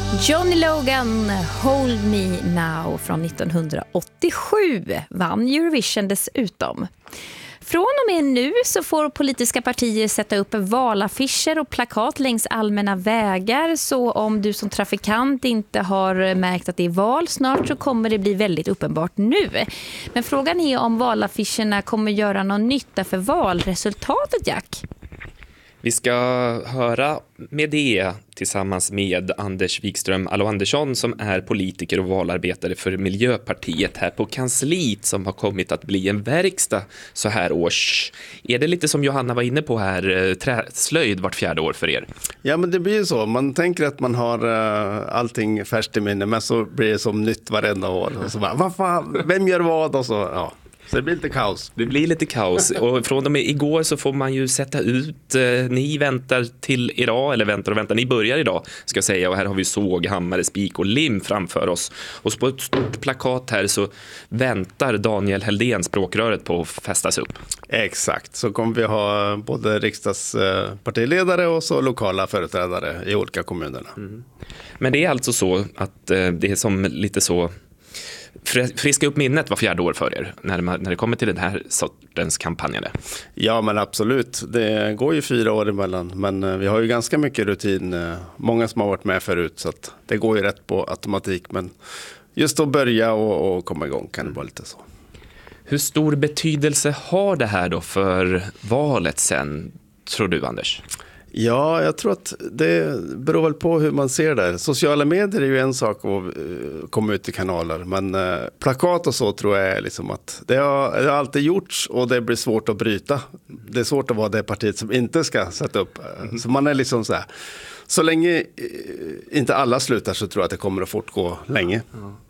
Johnny Logan, Hold Me Now från 1987 vann Eurovision dessutom. Från och med nu så får politiska partier sätta upp valaffischer och plakat längs allmänna vägar. Så om du som trafikant inte har märkt att det är val snart så kommer det bli väldigt uppenbart nu. Men frågan är om valaffischerna kommer göra någon nytta för valresultatet, Jack? Vi ska höra med det tillsammans med Anders Wikström Allo Andersson som är politiker och valarbetare för Miljöpartiet här på kansliet som har kommit att bli en verkstad så här års. Är det lite som Johanna var inne på här, träslöjd vart 4:e år för er? Ja, men det blir ju så. Man tänker att man har allting färskt i minne, men så blir det som nytt varenda år. Och så bara, vad fan, vem gör vad? Och så, ja. Så det blir lite kaos. Det blir lite kaos. Och från och med igår så får man ju sätta ut, ni väntar till idag, eller väntar, ni börjar idag ska jag säga. Och här har vi såg, hammare, spik och lim framför oss. Och så på ett stort plakat här så väntar Daniel Heldén, språkröret, på att fästas upp. Exakt, så kommer vi ha både riksdagspartiledare och så lokala företrädare i olika kommunerna. Mm. Men det är alltså så att det är som lite så friska upp minnet var 4:e år för er när det kommer till den här sortens kampanjer. Ja, men absolut. Det går ju 4 år emellan, men vi har ju ganska mycket rutin. Många som har varit med förut, så att det går ju rätt på automatik. Men just att börja och komma igång kan det vara lite så. Hur stor betydelse har det här då för valet sen, tror du, Anders? Ja, jag tror att det beror väl på hur man ser det. Sociala medier är ju en sak att komma ut i kanaler, men plakat och så tror jag är liksom att det har alltid gjorts och det blir svårt att bryta. Det är svårt att vara det partiet som inte ska sätta upp. Så man är liksom så här, så länge inte alla slutar så tror jag att det kommer att fortgå länge.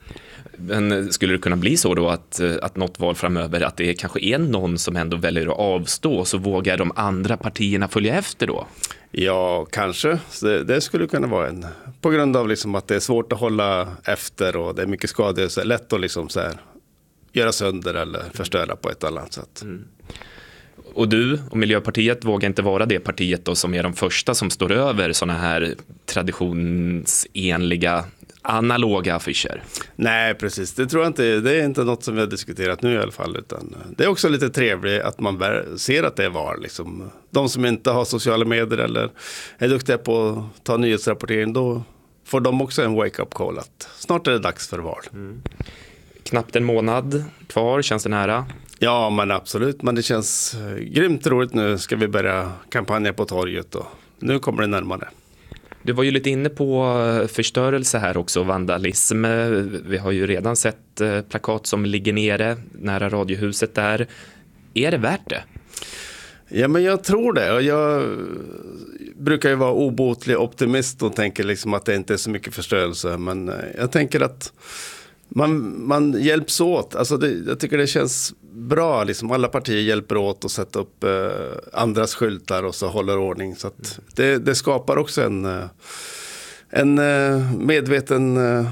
Men skulle det kunna bli så då att något val framöver, att det kanske är någon som ändå väljer att avstå, så vågar de andra partierna följa efter då? Ja, kanske. Det skulle kunna vara en. På grund av liksom att det är svårt att hålla efter och det är mycket skador, så är det lätt att liksom så här, göra sönder eller förstöra på ett annat sätt. Mm. Och du och Miljöpartiet vågar inte vara det partiet då som är de första som står över såna här traditionsenliga analoga affischer? Nej, precis. Det tror jag inte. Det är inte något som vi har diskuterat nu i alla fall. Utan det är också lite trevligt att man ser att det är val. Liksom. De som inte har sociala medier eller är duktiga på att ta nyhetsrapportering, då får de också en wake-up call att snart är det dags för val. Mm. Knappt en månad kvar, känns det nära? Ja, men absolut. Men det känns grymt roligt. Nu ska vi börja kampanja på torget och nu kommer det närmare. Du var ju lite inne på förstörelse här också, vandalism. Vi har ju redan sett plakat som ligger nere nära radiohuset där. Är det värt det? Ja, men jag tror det. Och jag brukar ju vara obotlig optimist och tänker liksom att det inte är så mycket förstörelse. Men jag tänker att man hjälps åt. Alltså jag tycker det känns bra. Liksom alla partier hjälper åt att sätta upp andras skyltar och så håller ordning. Så att det skapar också en medveten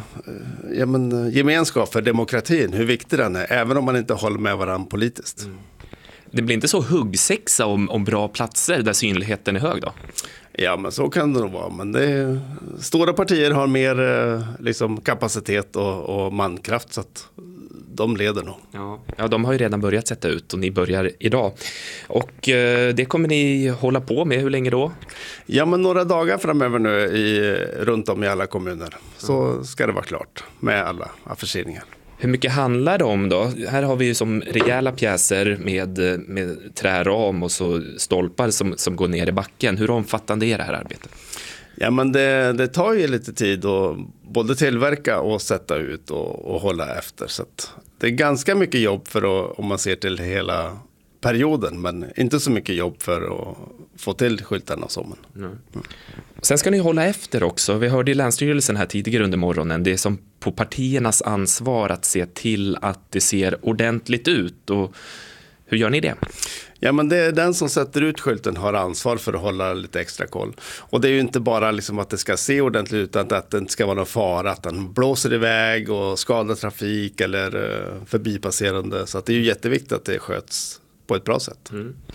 gemenskap för demokratin. Hur viktig den är, även om man inte håller med varandra politiskt. Mm. Det blir inte så huggsexa om bra platser där synligheten är hög då? Ja, men så kan det nog vara. Men stora partier har mer liksom, kapacitet och mankraft, så att de leder nog. Ja, de har ju redan börjat sätta ut och ni börjar idag. Och det kommer ni hålla på med hur länge då? Ja, men några dagar framöver nu runt om i alla kommuner. Så ska det vara klart med alla affischeringar. Hur mycket handlar det om då? Här har vi ju som rejäla pjäser med träram och så stolpar som går ner i backen. Hur omfattande är det här arbetet? Ja, men det tar ju lite tid att både tillverka och sätta ut och hålla efter. Så att det är ganska mycket jobb om man ser till hela perioden, men inte så mycket jobb för att få till skyltarna och så. Sen ska ni hålla efter också. Vi hörde i Länsstyrelsen här tidigare under morgonen. Det är som på partiernas ansvar att se till att det ser ordentligt ut. Och hur gör ni det? Ja, men det är den som sätter ut skylten har ansvar för att hålla lite extra koll. Och det är ju inte bara liksom att det ska se ordentligt ut, utan att det inte ska vara någon fara, att den blåser iväg och skadar trafik eller förbipasserande. Så att det är ju jätteviktigt att det sköts på ett bra sätt. Mm.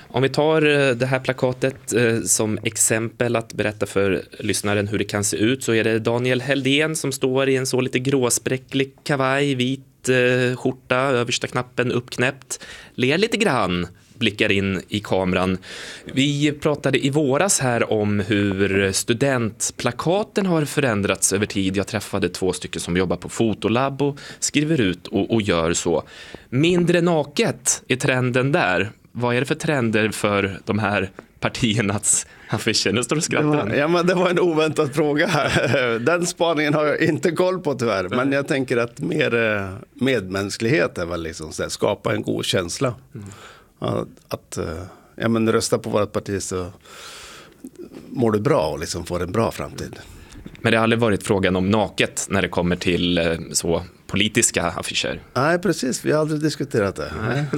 Om vi tar det här plakatet som exempel att berätta för lyssnaren hur det kan se ut, så är det Daniel Heldén som står i en så lite gråspräcklig kavaj, vit skjorta, översta knappen uppknäppt, ler lite grann, blickar in i kameran. Vi pratade i våras här om hur studentplakaten har förändrats över tid. Jag träffade 2 stycken som jobbar på Fotolab och skriver ut och gör så. Mindre naket är trenden där. Vad är det för trender för de här partiernas affischer? Nu står du och skrattar. Det var en oväntad fråga här. Den spaningen har jag inte koll på tyvärr. Men jag tänker att mer medmänsklighet är väl liksom så här, skapa en god känsla. Att rösta på vårt parti så mår du bra och liksom får en bra framtid. Men det har aldrig varit frågan om naket när det kommer till så politiska affischer? Nej, precis. Vi har aldrig diskuterat det.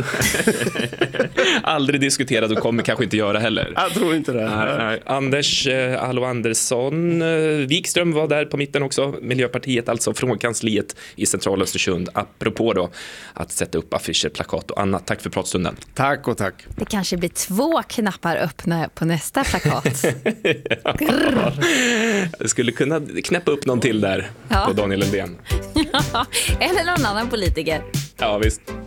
Aldrig diskuterat och kommer kanske inte göra heller. Jag tror inte det. Nej. Anders Aloandersson Wikström var där på mitten också. Miljöpartiet alltså från kansliet i centrala Östersund. Apropå då att sätta upp affischer, plakat och annat. Tack för pratstunden. Tack och tack. Det kanske blir 2 knappar öppna på nästa plakat. Jag skulle kunna knäppa upp någon till där på Daniel Heldén. Eller någon annan politiker. Ja, visst.